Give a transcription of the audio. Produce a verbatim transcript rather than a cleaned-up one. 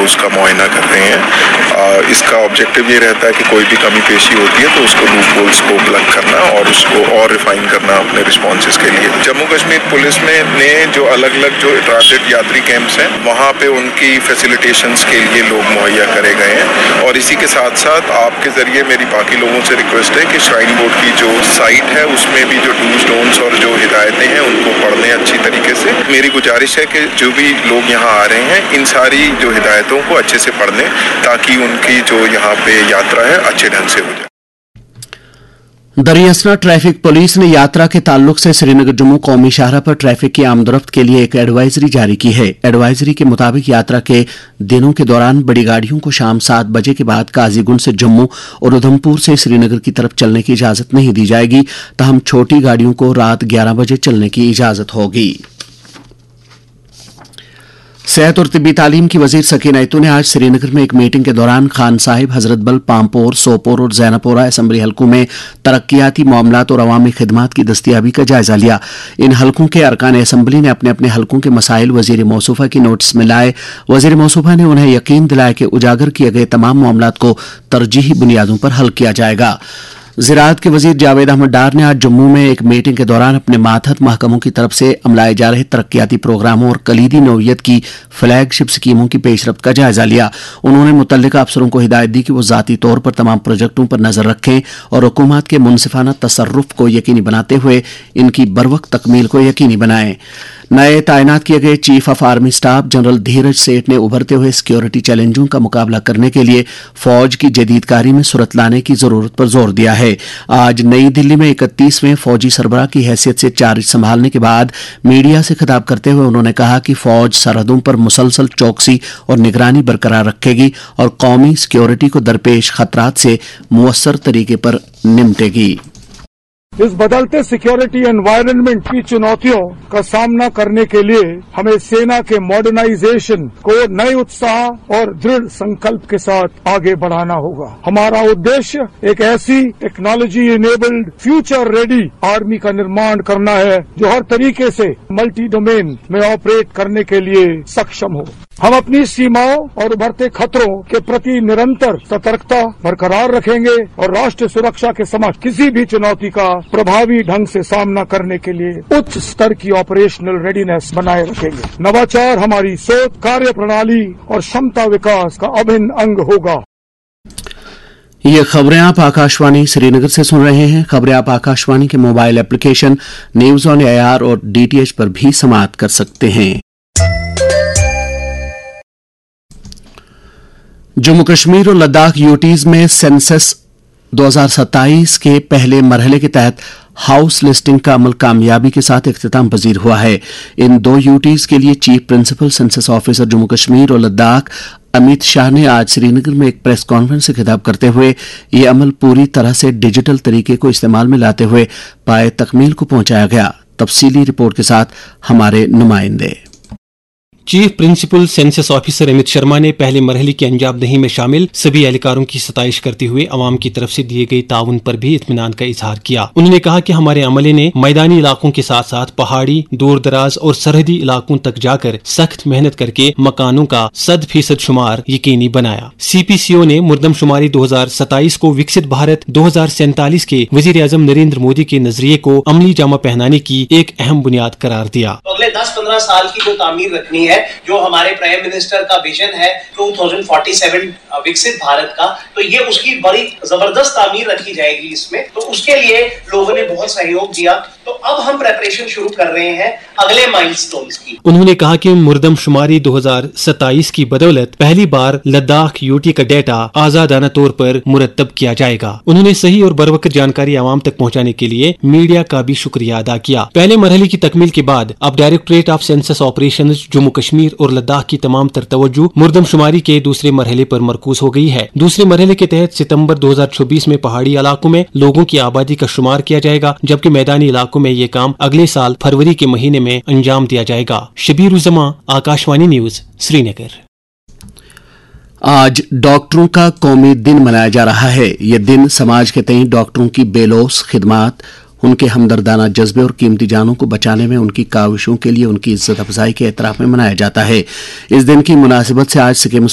उसका मुआयना कर रहे हैं। इसका ऑब्जेक्टिव ये रहता है कि कोई भी कमी पेशी होती है तो उसको लूप होल्स को प्लग करना और उसको और रिफाइन करना अपने रिस्पॉन्सेज के लिए। जम्मू कश्मीर पुलिस में ने जो अलग अलग जो ट्रांजिट यात्री कैंप्स हैं वहाँ पे उनकी फैसिलिटेशंस के लिए लोग मुहैया करे गए हैं। और इसी के साथ साथ आपके ज़रिए मेरी बाकी लोगों से रिक्वेस्ट है कि श्राइन बोर्ड की जो साइट है उसमें भी जो डूज डोंट्स और जो हिदायतें हैं उनको पढ़ लें अच्छी तरीके से। मेरी गुजारिश है कि जो भी लोग यहाँ आ रहे हैं इन सारी जो हिदायतों को अच्छे से पढ़ लें ताकि उनकी जो यहाँ पे यात्रा है अच्छे ढंग से हो जाए। दरियासना ट्रैफिक पुलिस ने यात्रा के ताल्लुक से श्रीनगर जम्मू कौमी शाहरा पर ट्रैफिक की आमदरफ्त के लिए एक एडवाइजरी जारी की है। एडवाइजरी के मुताबिक यात्रा के दिनों के दौरान बड़ी गाड़ियों को शाम सात बजे के बाद काजीगुंड से जम्मू और उधमपुर से श्रीनगर की तरफ चलने की इजाजत नहीं दी जाएगी, तहम छोटी गाड़ियों को रात ग्यारह बजे चलने की इजाजत होगी। सेहत और तिब्बी तालीम की वजीर सकीना इतू ने आज श्रीनगर में एक मीटिंग के दौरान खान साहिब, हजरत बल, पामपोर, सोपोर और जैनापोरा असम्बली हलकों में तरक्याती मामलात और अवामी खिदमात की दस्तियाबी का जायजा लिया। इन हलकों के अरकान असम्बली ने अपने अपने हलकों के मसाइल वजीर मौसूफा की नोटिस में लाए। वजीर मौसूफा ने उन्हें यकीन दिलाया कि उजागर किए गए तमाम मामलात को तरजीही बुनियादों पर हल किया जाएगा। ज़राअत के वजीर जावेद अहमद डार ने आज जम्मू में एक मीटिंग के दौरान अपने मातहत महकमों की तरफ से अमलाए जा रहे तरक्याती प्रोग्रामों और कलीदी नौयत की फ्लैगशिप स्कीमों की पेशरफ्त का जायजा लिया। उन्होंने मुतल्लिका अफसरों को हिदायत दी कि वो ज़ाती तौर पर तमाम प्रोजेक्टों पर नजर रखें और हुकूमत के मुनसिफाना तसर्रुफ को यकीनी बनाते हुए इनकी बरवक्त तकमील को यकीनी बनाएं। नए तैनात किए गए chief of army staff general धीरज सेठ ने उभरते हुए सिक्योरिटी चैलेंजों का मुकाबला करने के लिए फौज की जदीदकारी में सूरत लाने की जरूरत पर जोर दिया है। आज नई दिल्ली में इकतीसवें फौजी सरबराह की हैसियत से चार्ज संभालने के बाद मीडिया से खिताब करते हुए उन्होंने कहा कि फौज सरहदों पर मुसलसल चौकसी और निगरानी बरकरार रखेगी और कौमी सिक्योरिटी को दरपेश खतरात से मुअस्सर तरीके पर निपटेगी। इस बदलते सिक्योरिटी एनवायरनमेंट की चुनौतियों का सामना करने के लिए हमें सेना के मॉडर्नाइजेशन को नए उत्साह और दृढ़ संकल्प के साथ आगे बढ़ाना होगा। हमारा उद्देश्य एक ऐसी technology enabled future ready army का निर्माण करना है जो हर तरीके से मल्टी डोमेन में ऑपरेट करने के लिए सक्षम हो। हम अपनी सीमाओं और उभरते खतरों के प्रति निरंतर सतर्कता बरकरार रखेंगे और राष्ट्र सुरक्षा के समक्ष किसी भी चुनौती का प्रभावी ढंग से सामना करने के लिए उच्च स्तर की ऑपरेशनल रेडीनेस बनाए रखेंगे। नवाचार हमारी सोच, कार्य प्रणाली और क्षमता विकास का अभिन्न अंग होगा। ये खबरें आप आकाशवाणी श्रीनगर से सुन रहे हैं। खबरें आप आकाशवाणी के mobile application news on AR और डीटीएच पर भी समाअत कर सकते हैं। जम्मू कश्मीर और लद्दाख यूटीज में सेंसस दो हज़ार सत्ताईस के पहले मरहले के तहत हाउस लिस्टिंग का अमल कामयाबी के साथ इख्तिताम पजीर हुआ है। इन दो यूटीज के लिए chief principal census officer Jammu Kashmir और लद्दाख अमित शाह ने आज श्रीनगर में एक प्रेस कॉन्फ्रेंस से खिताब करते हुए ये अमल पूरी तरह से डिजिटल तरीके को इस्तेमाल में लाते हुए पाए तकमील को पहुंचाया गया। तफसीली रिपोर्ट के साथ हमारे नुमाइंदे। Chief principal census officer Amit Sharma ने पहले मरहले की अंजामदही में शामिल सभी एहलकारों की सताइश करते हुए अवाम की तरफ से दिए गए ताउन पर भी इत्मीनान का इजहार किया। उन्होंने कहा कि हमारे अमले ने मैदानी इलाकों के साथ साथ पहाड़ी, दूर दराज और सरहदी इलाकों तक जाकर सख्त मेहनत करके मकानों का सद फीसद शुमार यकीनी बनाया। सी पी सी ओ ने मुर्दमशुमारी दो हजार सताईस को विकसित भारत दो हजार सैंतालीस के वजीर आजम नरेंद्र मोदी के नजरिए को अमली जामा पहनाने की एक अहम बुनियाद करार दिया। अगले दस पंद्रह साल की जो तामीर रखनी है, जो हमारे प्राइम मिनिस्टर का विजन है दो हज़ार सैंतालीस विकसित भारत का, तो ये उसकी बड़ी जबरदस्त तामीर रखी जाएगी इसमें। तो उसके लिए लोगों ने बहुत सहयोग दिया। तो अब हम प्रेपरेशन शुरू कर रहे हैं अगले माइलस्टोन्स की। उन्होंने कहा कि मुर्दमशुमारी दो हजार सत्ताईस की बदौलत पहली बार लद्दाख यूटी का डेटा आजादाना तौर पर मुरतब किया जाएगा। उन्होंने सही और बरवक्त जानकारी आवाम तक पहुँचाने के लिए मीडिया का भी शुक्रिया अदा किया। पहले मरहले की तकमील के बाद अब directorate of census operation Jammu Kashmir और लद्दाख की तमाम तर तवज्जो मुर्दमशुमारी के दूसरे मरहले पर मरकूज हो गई है। दूसरे मरहले के तहत सितंबर दो हजार चौबीस में पहाड़ी इलाकों में लोगों की आबादी का शुमार किया जाएगा, जबकि मैदानी इलाकों में ये काम अगले साल फरवरी के महीने में अंजाम दिया जाएगा। शबीर उज़्ज़मा, आकाशवाणी न्यूज, श्रीनगर। आज डॉक्टरों का कौमी दिन मनाया जा रहा है। यह दिन समाज के तई डॉक्टरों की बेलौस खिदमात, उनके हमदर्दाना जज्बे और कीमती जानों को बचाने में उनकी काविशों के लिए उनकी इज्जत अफजाई के एतराफ में मनाया जाता है। इस दिन की मुनासिबत से आज सिक्किम